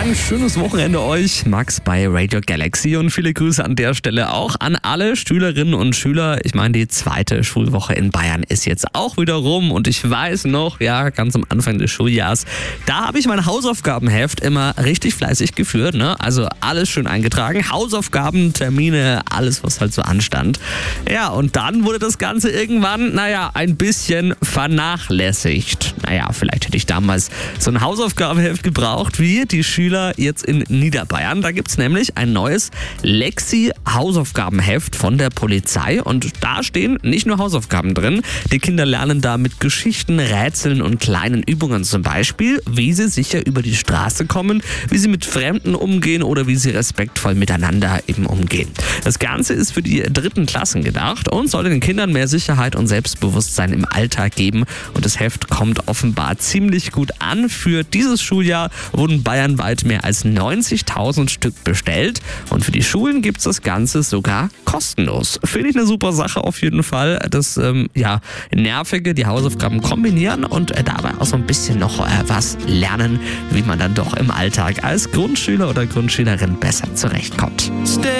sagen, schönes Wochenende euch. Max bei Radio Galaxy und viele Grüße an der Stelle auch an alle Schülerinnen und Schüler. Ich meine, die zweite Schulwoche in Bayern ist jetzt auch wieder rum und ich weiß noch, ja, ganz am Anfang des Schuljahres, da habe ich mein Hausaufgabenheft immer richtig fleißig geführt, ne? Also alles schön eingetragen, Hausaufgaben, Termine, alles, was halt so anstand. Ja, und dann wurde das Ganze irgendwann, ein bisschen vernachlässigt. Vielleicht hätte ich damals so ein Hausaufgabenheft gebraucht, wie die Schüler jetzt in Niederbayern. Da gibt es nämlich ein neues Lexi-Hausaufgabenheft von der Polizei und da stehen nicht nur Hausaufgaben drin. Die Kinder lernen da mit Geschichten, Rätseln und kleinen Übungen zum Beispiel, wie sie sicher über die Straße kommen, wie sie mit Fremden umgehen oder wie sie respektvoll miteinander eben umgehen. Das Ganze ist für die 3. Klassen gedacht und soll den Kindern mehr Sicherheit und Selbstbewusstsein im Alltag geben. Und das Heft kommt offenbar ziemlich gut an. Für dieses Schuljahr wurden bayernweit mehr als 90.000 Stück bestellt. Und für die Schulen gibt es das Ganze sogar kostenlos. Finde ich eine super Sache auf jeden Fall. Das Nervige, die Hausaufgaben kombinieren und dabei auch so ein bisschen noch was lernen, wie man dann doch im Alltag als Grundschüler oder Grundschülerin besser zurechtkommt.